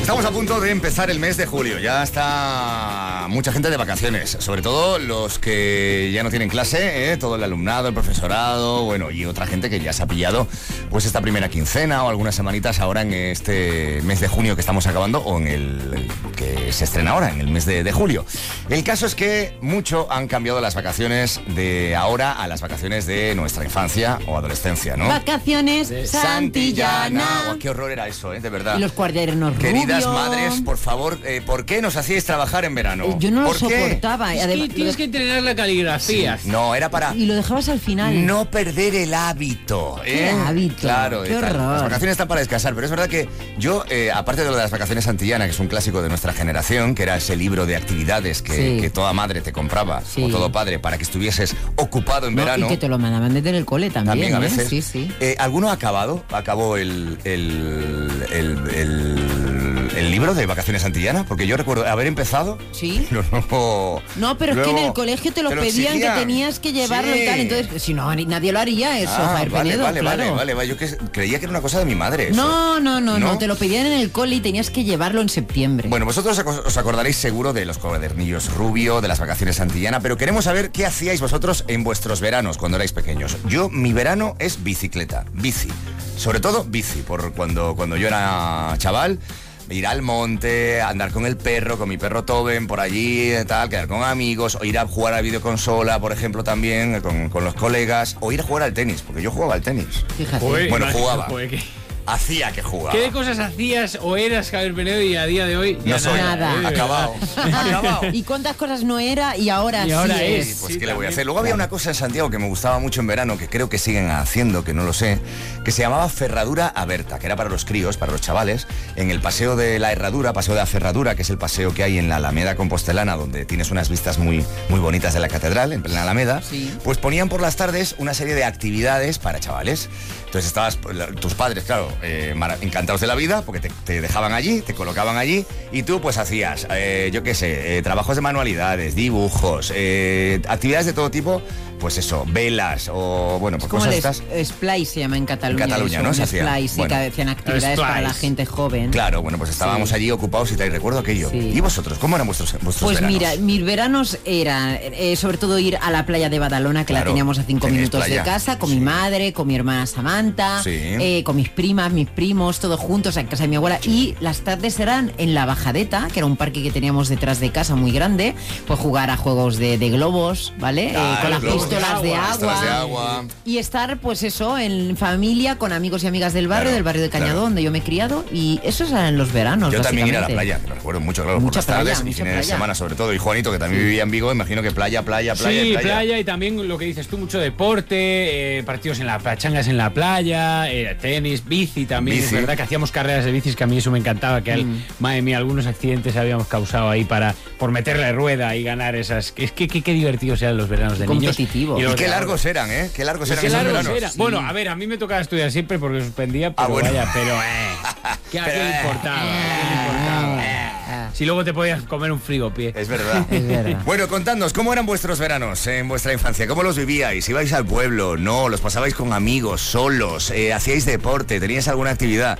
Estamos a punto de empezar el mes de julio. Ya está mucha gente de vacaciones, sobre todo los que ya no tienen clase, todo el alumnado, el profesorado, bueno, y otra gente que ya se ha pillado pues esta primera quincena o algunas semanitas ahora en este mes de junio que estamos acabando, o en el que se estrena ahora, en el mes de julio. El caso es que mucho han cambiado las vacaciones de ahora a las vacaciones de nuestra infancia o adolescencia, ¿no? Vacaciones Santillana. Oh, qué horror era eso, de verdad. Y los cuadernos Queridas rubios. madres, por favor, ¿por qué nos hacíais trabajar en verano? Yo no lo ¿Por qué? soportaba. Es que tienes que entrenar la caligrafía. Sí, no, era para Y lo dejabas al final. no perder el hábito. ¿Qué hábito? Claro, Qué tal. horror. Las vacaciones están para descansar, pero es verdad que yo, aparte de lo de las vacaciones Santillana, que es un clásico de nuestra generación, que era ese libro de actividades que toda madre te compraba, o todo padre, para que estuvieses ocupado en verano. Y que te lo mandaban desde el cole también. A veces. Sí, sí. ¿Alguno ha acabado? ¿Acabó el libro de vacaciones Santillana? Porque yo recuerdo haber empezado. Sí. No, pero es que en el colegio te lo pedían, exigían. que tenías que llevarlo y tal. Entonces, si no, nadie lo haría eso, Javier Penedo, vale. Yo creía que era una cosa de mi madre. Eso. No, te lo pedían en el cole y tenías que llevarlo en septiembre. Bueno, vosotros os acordaréis seguro de los cuadernillos rubio, de las vacaciones Santillana, pero queremos saber qué hacíais vosotros en vuestros veranos cuando erais pequeños. Mi verano es bicicleta, bici. Sobre todo bici, por cuando yo era chaval. Ir al monte, andar con el perro, con mi perro Toben, por allí, tal, quedar con amigos, o ir a jugar a videoconsola, por ejemplo, también, con los colegas, o ir a jugar al tenis, porque yo jugaba al tenis. Fíjate. Bueno, jugaba. Hacía que jugaba. ¿Qué cosas hacías o eras, Javier Penedo, y a día de hoy no soy nada? Acabado. ¿Y cuántas cosas no era y ahora sí es? Pues sí, ¿qué le voy a hacer? Luego había una cosa en Santiago que me gustaba mucho en verano, que creo que siguen haciendo, que no lo sé, que se llamaba Ferradura Aberta, que era para los críos, para los chavales, en el Paseo de la Herradura, Paseo de la Ferradura, que es el paseo que hay en la Alameda Compostelana, donde tienes unas vistas muy, muy bonitas de la catedral, en plena Alameda. Sí. Pues ponían por las tardes una serie de actividades para chavales. Entonces estabas, tus padres, claro, encantados de la vida, porque te dejaban allí, te colocaban allí, y tú pues hacías, yo qué sé, trabajos de manualidades, dibujos, actividades de todo tipo, pues eso, velas, o bueno, pues cosas estas. Splice se llama en Cataluña. En Cataluña, ¿no? Se hacía. Splice, sí, que hacían actividades para la gente joven. Claro, bueno, pues estábamos allí ocupados y tal, y recuerdo aquello. Sí. ¿Y vosotros? ¿Cómo eran vuestros pues veranos? Mira, mis veranos eran sobre todo ir a la playa de Badalona, que la teníamos a 5 minutos playa. de casa, con mi madre, con mi hermana Samantha, con mis primas, mis primos, todos juntos en casa de mi abuela. Y las tardes eran en La Bajadeta, que era un parque que teníamos detrás de casa muy grande, pues jugar a juegos de globos, ¿vale? Con las pistolas de agua. Y estar, pues eso, en familia, con amigos y amigas del barrio de Cañadón, donde yo me he criado. Y esos eran los veranos. Yo también ir a la playa, que me recuerdo mucho, claro, por las tardes y fines de semana sobre todo. Y Juanito, que también vivía en Vigo, imagino que playa. Sí, playa, y también lo que dices tú, mucho deporte, partidos en la pachangas en la playa, tenis, bici también. Es verdad que hacíamos carreras de bicis, que a mí eso me encantaba, que madre mía, algunos accidentes habíamos causado ahí por meterle rueda y ganar esas. Es que qué divertidos eran los veranos de niños. Y qué largos eran, ¿eh? Qué largos eran esos veranos. Sí. Bueno, a ver, a mí me tocaba estudiar siempre porque suspendía, pero vaya, ¿qué le importaba? Si luego te podías comer un frigopié. Es verdad. Bueno, contadnos, ¿cómo eran vuestros veranos en vuestra infancia? ¿Cómo los vivíais? ¿Ibais al pueblo? ¿No? ¿Los pasabais con amigos, solos? ¿Hacíais deporte? ¿Teníais alguna actividad?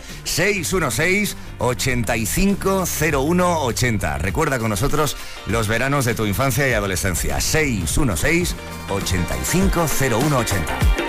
616-850180. Recuerda con nosotros los veranos de tu infancia y adolescencia. 616-850180.